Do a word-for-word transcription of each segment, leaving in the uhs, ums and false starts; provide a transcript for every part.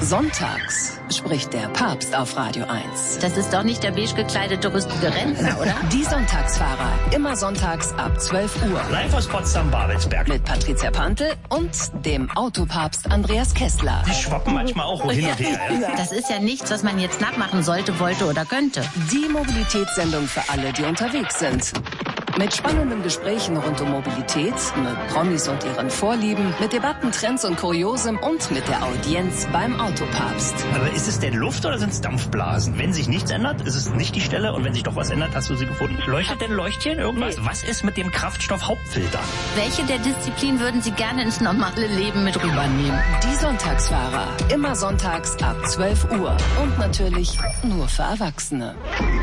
Sonntags spricht der Papst auf Radio eins. Das ist doch nicht der beige gekleidete rüstige Rentner, oder? Die Sonntagsfahrer, immer sonntags ab zwölf Uhr. Live aus Potsdam-Babelsberg. Mit Patricia Pantel und dem Autopapst Andreas Kessler. Die schwappen manchmal auch hin und her. Ja? Das ist ja nichts, was man jetzt nachmachen sollte, wollte oder könnte. Die Mobilitätssendung für alle, die unterwegs sind. Mit spannenden Gesprächen rund um Mobilität, mit Promis und ihren Vorlieben, mit Debatten, Trends und Kuriosem und mit der Audienz beim Autopapst. Aber ist es denn Luft oder sind es Dampfblasen? Wenn sich nichts ändert, ist es nicht die Stelle. Und wenn sich doch was ändert, hast du sie gefunden. Leuchtet denn Leuchtchen irgendwas? Nee. Was ist mit dem Kraftstoff-Hauptfilter? Welche der Disziplinen würden Sie gerne ins normale Leben mit rübernehmen? Die Sonntagsfahrer. Immer sonntags ab zwölf Uhr. Und natürlich nur für Erwachsene.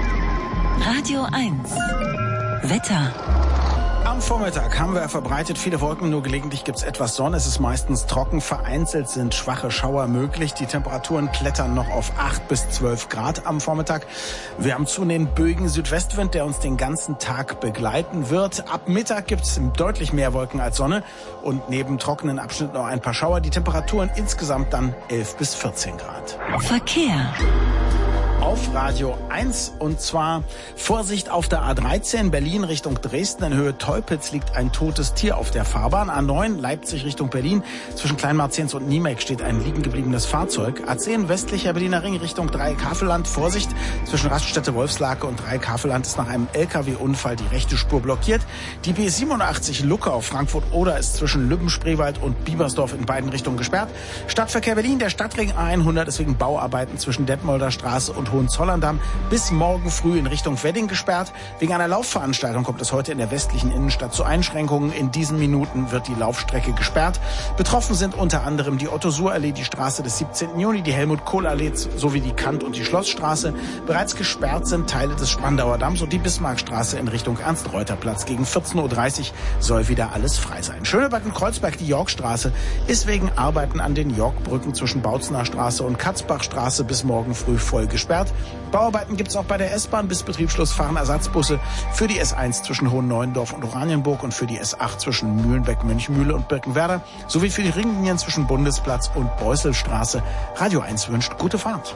Radio eins. Wetter. Am Vormittag haben wir verbreitet viele Wolken, nur gelegentlich gibt es etwas Sonne. Es ist meistens trocken, vereinzelt sind schwache Schauer möglich. Die Temperaturen klettern noch auf acht bis zwölf Grad am Vormittag. Wir haben zunehmend böigen Südwestwind, der uns den ganzen Tag begleiten wird. Ab Mittag gibt es deutlich mehr Wolken als Sonne und neben trockenen Abschnitten noch ein paar Schauer. Die Temperaturen insgesamt dann elf bis vierzehn Grad. Verkehr. Auf Radio eins und zwar Vorsicht auf der A dreizehn Berlin Richtung Dresden. In Höhe Teupitz liegt ein totes Tier auf der Fahrbahn. A neun Leipzig Richtung Berlin. Zwischen Kleinmarzens und Niemek steht ein liegen gebliebenes Fahrzeug. A zehn westlicher Berliner Ring Richtung Dreieck-Havelland. Vorsicht, zwischen Raststätte Wolfslake und Dreieck-Havelland ist nach einem L K W-Unfall die rechte Spur blockiert. Die B siebenundachtzig Luckau Frankfurt-Oder ist zwischen Lübben-Spreewald und Biebersdorf in beiden Richtungen gesperrt. Stadtverkehr Berlin, der Stadtring A hundert ist wegen Bauarbeiten zwischen Detmolder Straße und Hohenzollern-Damm bis morgen früh in Richtung Wedding gesperrt. Wegen einer Laufveranstaltung kommt es heute in der westlichen Innenstadt zu Einschränkungen. In diesen Minuten wird die Laufstrecke gesperrt. Betroffen sind unter anderem die Otto-Suhr-Allee, die Straße des siebzehnten Juni, die Helmut-Kohl-Allee sowie die Kant- und die Schlossstraße. Bereits gesperrt sind Teile des Spandauer Damms und die Bismarckstraße in Richtung Ernst-Reuter-Platz. Gegen vierzehn Uhr dreißig soll wieder alles frei sein. Schöneberg-Kreuzberg, die Yorkstraße, ist wegen Arbeiten an den Yorkbrücken zwischen Bautzener Straße und Katzbachstraße bis morgen früh voll gesperrt. Bauarbeiten gibt es auch bei der S-Bahn. Bis Betriebsschluss fahren Ersatzbusse für die S eins zwischen Hohen-Neuendorf und Oranienburg und für die S acht zwischen Mühlenbeck, Mönchmühle und Birkenwerder sowie für die Ringlinien zwischen Bundesplatz und Beusselstraße. Radio eins wünscht gute Fahrt.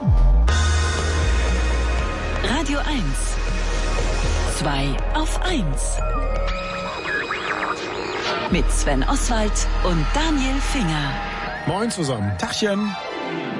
Radio eins. zwei auf eins. Mit Sven Oswald und Daniel Finger. Moin zusammen. Tachchen.